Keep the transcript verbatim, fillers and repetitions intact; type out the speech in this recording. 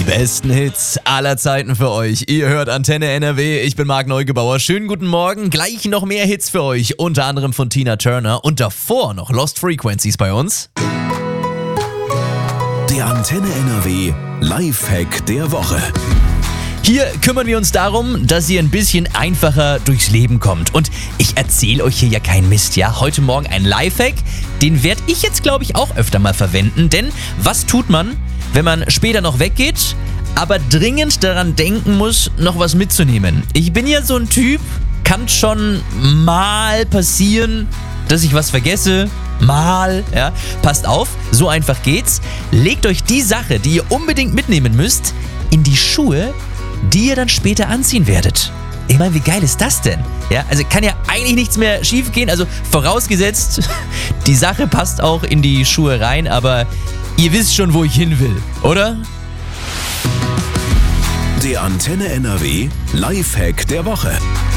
besten Hits aller Zeiten für euch. Ihr hört Antenne N R W, ich bin Marc Neugebauer. Schönen guten Morgen, gleich noch mehr Hits für euch, unter anderem von Tina Turner und davor noch Lost Frequencies bei uns. Der Antenne N R W Lifehack der Woche. Hier kümmern wir uns darum, dass ihr ein bisschen einfacher durchs Leben kommt. Und ich erzähle euch hier ja keinen Mist, ja? Heute Morgen ein Lifehack, den werde ich jetzt, glaube ich, auch öfter mal verwenden. Denn was tut man, wenn man später noch weggeht, aber dringend daran denken muss, noch was mitzunehmen? Ich bin ja so ein Typ, kann schon mal passieren, dass ich was vergesse. Mal, ja. Passt auf, so einfach geht's. Legt euch die Sache, die ihr unbedingt mitnehmen müsst, in die Schuhe, die ihr dann später anziehen werdet. Ich meine, wie geil ist das denn? Ja, also kann ja eigentlich nichts mehr schief gehen. Also vorausgesetzt, die Sache passt auch in die Schuhe rein, aber ihr wisst schon, wo ich hin will, oder? Der Antenne N R W Lifehack der Woche.